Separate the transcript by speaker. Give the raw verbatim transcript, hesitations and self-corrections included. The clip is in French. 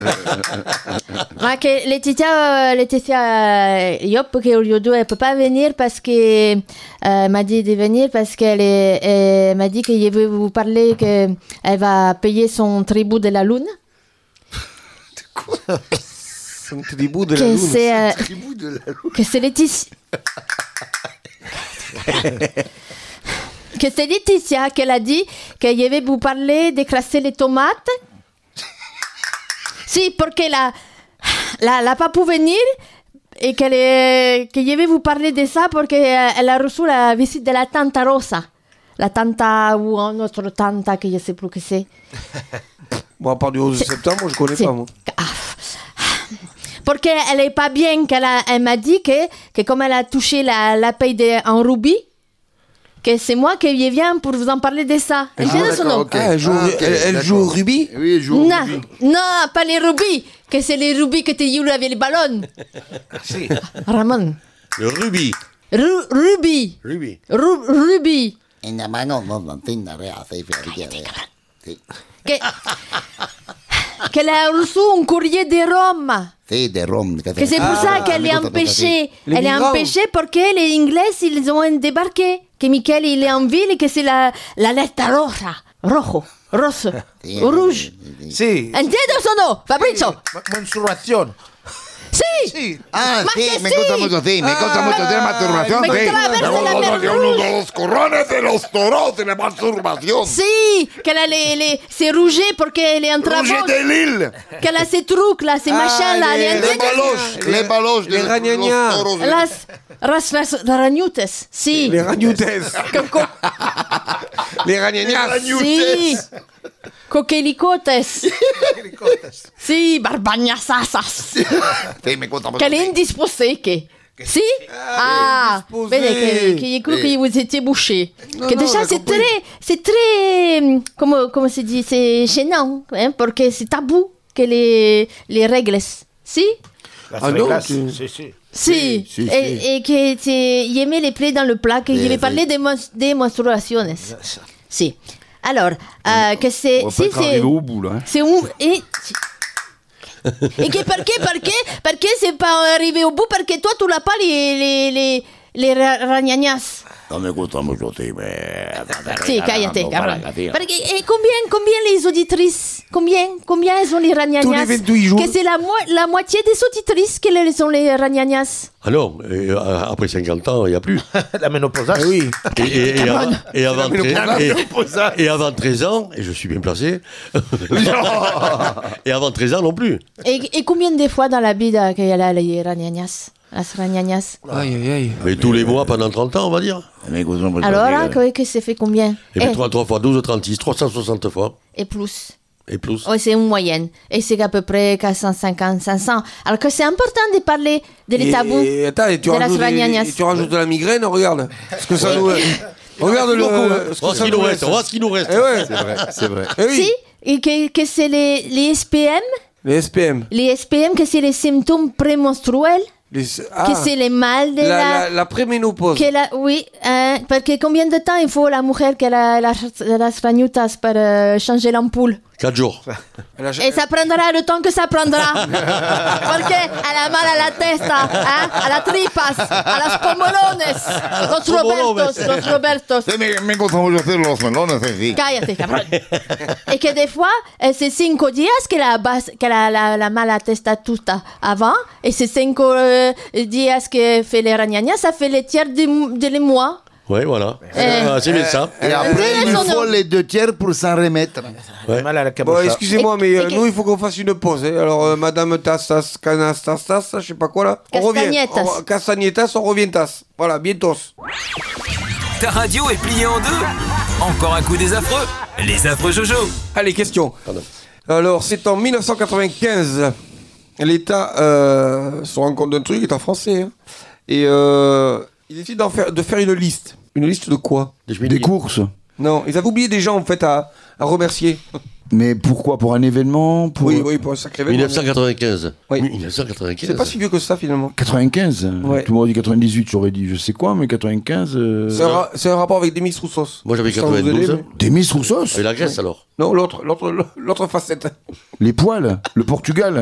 Speaker 1: Ma che Laetitia, Laetitia Yop che aujourd'hui elle peut pas venir parce que euh, m'a dit de venir parce qu'elle est, elle m'a dit qu'il veut vous parler que elle va payer son tribut de la lune.
Speaker 2: De quoi? Son tribut de la
Speaker 1: que
Speaker 2: lune.
Speaker 1: C'est, euh,
Speaker 2: son tribut de la lune.
Speaker 1: Que c'est Laetitia. que c'est Laetitia qu'elle a dit qu'elle veut vous parler d'écraser les tomates. Si, parce qu'elle a, la, la pas pu venir et qu'elle est, que je vais vous parler de ça parce qu'elle a reçu la visite de la tante Rosa. La tante ou une autre tante que je ne sais plus qui c'est.
Speaker 2: Bon, à part du onze septembre, moi, je connais
Speaker 1: c'est,
Speaker 2: pas, moi.
Speaker 1: Ah, parce qu'elle n'est pas bien, qu'elle a, elle m'a dit que, que comme elle a touché la, la paye de, en rubis, que c'est moi qui viens pour vous en parler de ça.
Speaker 2: Elle, ah, joue, okay. ah, elle, joue, ah, okay, elle, elle joue au rubis?
Speaker 3: Oui, elle joue au
Speaker 1: non,
Speaker 3: rubis.
Speaker 1: Non, pas les rubis, que c'est les rubis que tu joues avec les ballons.
Speaker 3: Si.
Speaker 1: Ramon.
Speaker 3: Le rubis.
Speaker 1: Ru- rubis.
Speaker 3: Rubis.
Speaker 1: Ru- rubis. Que, qu'elle a reçu un courrier de Rome.
Speaker 4: Sí, de Rome.
Speaker 1: Que c'est pour ah, ça qu'elle est empêchée. Elle est empêchée parce que les Anglais, ils ont débarqué. Que Michael, il est en ville et que c'est la, la lettre roja. Rojo. Rosso.
Speaker 4: Sí,
Speaker 1: rouge.
Speaker 2: Si.
Speaker 1: ¿Entiendes o no, Fabrizio?
Speaker 2: Mensuración.
Speaker 1: Sí.
Speaker 4: sí. Ah,
Speaker 1: Más
Speaker 4: sí,
Speaker 1: que
Speaker 4: me
Speaker 1: sí.
Speaker 4: consta mucho, sí, me consta
Speaker 1: Ah,
Speaker 4: mucho de masturbación.
Speaker 1: me
Speaker 4: Sí.
Speaker 1: traversa la
Speaker 4: Los,
Speaker 1: mer-
Speaker 4: los corrones de los toros de la masturbación.
Speaker 1: Si, qu'elle a les, les, c'est rouge parce qu'elle est en travaux.
Speaker 4: Rouge de Lille.
Speaker 1: Qu'elle a ces trucs là, ces
Speaker 2: Ah,
Speaker 1: machins là.
Speaker 2: les-
Speaker 1: Les,
Speaker 4: Les baloches, les baloches de
Speaker 2: les ragnagnas.
Speaker 4: los toros.
Speaker 1: Las, ras, ras, ragnutes. Si.
Speaker 2: Les ragnutes.
Speaker 1: Co- co-
Speaker 2: Les ragnagnas.
Speaker 1: Si. Coquelicotes. Si, barbagnasasas.
Speaker 4: Sí, me consta mucho.
Speaker 1: Qu'elle est indisposée, que. Si? Ah,
Speaker 2: indisposée.
Speaker 1: bene, que, que j'ai cru
Speaker 2: Oui.
Speaker 1: que vous étiez bouché.
Speaker 2: Non,
Speaker 1: Que
Speaker 2: non,
Speaker 1: déjà,
Speaker 2: on a
Speaker 1: c'est
Speaker 2: compris.
Speaker 1: très, c'est très, hum, comment, comment se dit, c'est gênant, hein, parce que c'est tabou que les, les règles. Si?
Speaker 2: Ah non, tu-
Speaker 3: Si, si.
Speaker 1: Si.
Speaker 4: si,
Speaker 1: et, et que tu y mets les plaies dans le plat, que je vais parler des, mons- des menstruations. Si. Alors, euh, que c'est,
Speaker 3: On va
Speaker 1: si
Speaker 3: pas être
Speaker 1: c'est,
Speaker 3: arrivé au bout, là. hein.
Speaker 1: c'est où, et, et que, par que, par que, par que c'est pas arrivé au bout, parce que toi, tu l'as pas les, les, les, les ra- ragnagnas.
Speaker 4: No me gusta mucho, sí. me-
Speaker 1: Si, cállate,
Speaker 4: Para,
Speaker 1: cabrón.
Speaker 4: tío.
Speaker 1: Parce que, et combien, combien les auditrices, combien, combien elles ont les ragnagnas?
Speaker 2: Tous les vingt-huit jours.
Speaker 1: Que c'est la, mo- la moitié des auditrices qu'elles sont les ragnagnas.
Speaker 5: Ah non, et, euh, après cinquante ans, il n'y a plus.
Speaker 3: La ménopause.
Speaker 2: Ah oui.
Speaker 5: Et, et- et avant, et avant
Speaker 2: La
Speaker 5: treize,
Speaker 3: ménopause.
Speaker 5: et, et avant treize ans, et je suis bien placé, et avant treize ans non plus.
Speaker 1: Et, et combien de fois dans la vie euh, qu'il y a les ragnagnas? Las ragnagnas.
Speaker 2: Aïe, aïe, aïe.
Speaker 5: Mais tous les mois pendant trente ans, on va dire.
Speaker 4: Me gusta mucho,
Speaker 1: Alors
Speaker 4: sí,
Speaker 1: là,
Speaker 4: eh.
Speaker 1: que, que c'est fait combien?
Speaker 5: Et
Speaker 1: Eh,
Speaker 5: puis trois, trois fois douze, trente-six, trois cent soixante fois.
Speaker 1: et plus.
Speaker 5: Et plus.
Speaker 1: Oui, c'est une moyenne. Et c'est à peu près quatre cent cinquante, cinq cents. Alors que c'est important de parler de les
Speaker 2: Et-
Speaker 1: tabous.
Speaker 2: Et, attends, et tu,
Speaker 1: de las
Speaker 2: rajoutes,
Speaker 1: ragnagnas.
Speaker 2: et tu rajoutes de la migraine, regarde. Ce que ça nous. Regarde le. ce que
Speaker 5: On voit ce
Speaker 2: ça
Speaker 5: qu'il nous reste, on voit ce qu'il nous reste.
Speaker 2: Eh ouais.
Speaker 3: C'est vrai, c'est vrai.
Speaker 2: Eh oui.
Speaker 1: Si, et que, que c'est les, les S P M.
Speaker 2: Les S P M.
Speaker 1: Les S P M, que c'est les symptômes prémenstruels.
Speaker 2: Les, ah,
Speaker 1: Que c'est les mal de
Speaker 2: la,
Speaker 1: la...
Speaker 2: la, la préménopause.
Speaker 1: que la- oui, hein, parce que combien de temps il faut la mujer que la, la, las rañutas pour euh, changer l'ampoule?
Speaker 5: Quatre jours.
Speaker 2: Elle a-
Speaker 1: Et ça prendra le temps que ça prendra. Parce qu'elle a mal à la testa, hein, à la tripas, a las pomolones, los Robertos, los Robertos.
Speaker 4: Sí, me, me gusta mucho hacer los melones, sí, sí.
Speaker 1: Cállate, cabrón. Et que des fois, eh, c'est cinco días que la, bas- que la, la, la mala testa tuta avant, et c'est cinco euh, días que fait les ragnagnas, ça fait les tiers de, de les mois.
Speaker 5: Oui, voilà.
Speaker 1: Eh.
Speaker 5: Ah, c'est bien ça.
Speaker 4: Et après, il
Speaker 1: Elles sont
Speaker 4: faut
Speaker 1: non.
Speaker 4: les deux tiers pour s'en remettre.
Speaker 5: Ouais.
Speaker 3: Mal à la
Speaker 2: Bon,
Speaker 3: cabocha.
Speaker 2: excusez-moi,
Speaker 1: Et-
Speaker 2: mais euh,
Speaker 1: et que-
Speaker 2: nous, il faut qu'on fasse une pause. hein. Alors, euh, Madame Tassas, Canastastas, je sais pas quoi là. On revient.
Speaker 1: Castagnetas.
Speaker 2: On- Castagnetas, on revient tas. Voilà, bientôt.
Speaker 6: Ta radio est pliée en deux. Encore un coup des affreux. Les affreux Jojo.
Speaker 2: Allez, question.
Speaker 5: Pardon.
Speaker 2: Alors, c'est en mille neuf cent quatre-vingt-quinze. L'État euh, se rend compte d'un truc, l'État français. hein. Et euh, il décide d'en faire, de faire une liste. Une liste de quoi?
Speaker 5: Des cheminots.
Speaker 4: Des courses.
Speaker 2: Non, ils avaient oublié des gens en fait à, à remercier.
Speaker 7: Mais pourquoi? Pour un événement pour...
Speaker 2: Oui, oui, pour un sacré événement.
Speaker 5: mille neuf cent quatre-vingt-quinze.
Speaker 2: Oui.
Speaker 5: mille neuf cent quatre-vingt-quinze.
Speaker 2: C'est pas si vieux que ça finalement.
Speaker 7: quatre-vingt-quinze
Speaker 2: Ouais.
Speaker 7: Tout le monde dit quatre-vingt-dix-huit, j'aurais dit je sais quoi, mais quatre-vingt-quinze... Euh...
Speaker 2: C'est un, ra- c'est un rapport avec Demis Roussos.
Speaker 5: Moi, j'avais
Speaker 2: Sans vous
Speaker 5: quatre-vingt-douze.
Speaker 2: aider, mais-
Speaker 7: Demis Roussos.
Speaker 5: Et la Grèce, alors?
Speaker 2: Non, l'autre, l'autre, l'autre facette.
Speaker 7: Les poils, le Portugal.